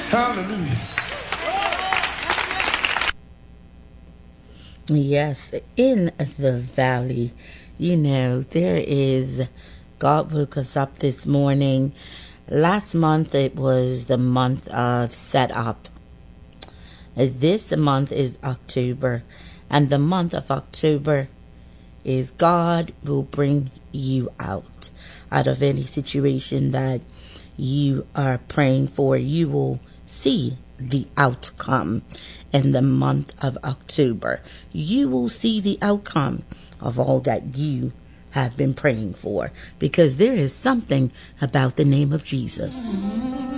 Hallelujah. Yes, in the valley, God woke us up this morning. Last month, it was the month of set up. This month is October, and the month of October is God will bring you out of any situation that you are praying for. You will see the outcome in the month of October. You will see the outcome of all that you have been praying for, because there is something about the name of Jesus.